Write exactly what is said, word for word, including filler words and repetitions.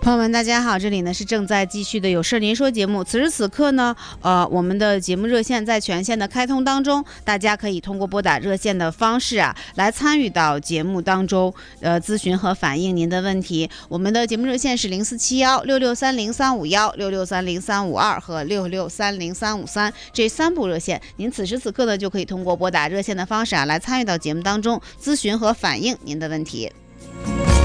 朋友们大家好，这里呢是正在继续的有事您说节目。此时此刻呢呃，我们的节目热线在全线的开通当中，大家可以通过拨打热线的方式啊，来参与到节目当中，呃，咨询和反映您的问题。我们的节目热线是零四七幺六六三零三五幺、六六三零三五二和六六三零三五三这三部热线，您此时此刻呢就可以通过拨打热线的方式啊，来参与到节目当中，咨询和反映您的问题。